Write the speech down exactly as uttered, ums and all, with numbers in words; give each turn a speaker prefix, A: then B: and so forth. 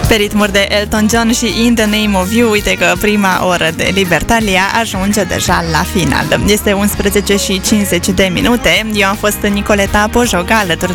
A: Pe ritmuri de Elton John și In the Name of You, uite că prima oră de Libertalia ajunge deja la final. Este unsprezece și cincizeci de minute. Eu am fost Nicoleta Pojoga, alături